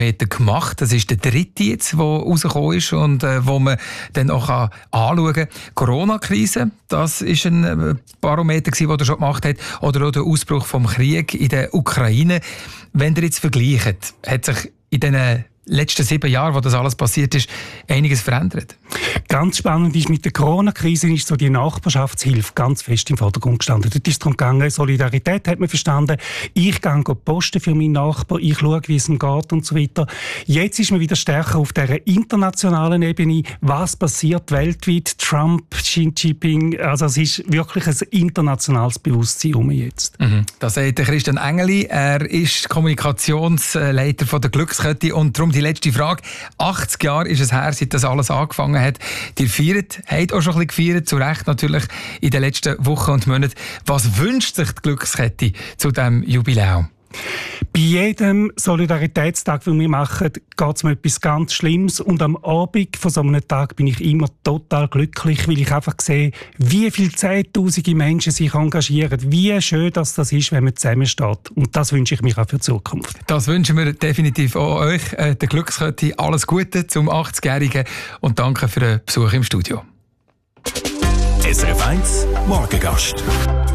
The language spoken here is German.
gemacht. Das ist der dritte jetzt, der rausgekommen ist und wo man dann auch anschauen kann. Corona-Krise, das ist ein Barometer, den er schon gemacht hat. Oder auch der Ausbruch vom Krieg in der Ukraine. Wenn ihr jetzt vergleicht, hat sich in den letzten 7 Jahren, wo das alles passiert ist, einiges verändert? Ganz spannend ist, mit der Corona-Krise ist so die Nachbarschaftshilfe ganz fest im Vordergrund gestanden. Dort ist es darum gegangen, Solidarität hat man verstanden. Ich gehe posten für meinen Nachbar, ich schaue, wie es ihm geht und so weiter. Jetzt ist man wieder stärker auf dieser internationalen Ebene. Was passiert weltweit? Trump, Xi Jinping, also es ist wirklich ein internationales Bewusstsein jetzt. Das sagt Christian Engeli. Er ist Kommunikationsleiter von der Glückskette und darum die letzte Frage. 80 Jahre ist es her, seit das alles angefangen hat. Ihr feiert, habt auch schon ein bisschen gefeiert, zu Recht natürlich, in den letzten Wochen und Monaten. Was wünscht sich die Glückskette zu diesem Jubiläum? Bei jedem Solidaritätstag, den wir machen, geht es um etwas ganz Schlimmes. Und am Abend von so einem Tag bin ich immer total glücklich, weil ich einfach sehe, wie viele zehntausende Menschen sich engagieren. Wie schön das ist, wenn man zusammensteht. Und das wünsche ich mir auch für die Zukunft. Das wünschen wir definitiv auch euch, der Glückskette. Alles Gute zum 80-Jährigen und danke für den Besuch im Studio. SRF 1 Morgengast.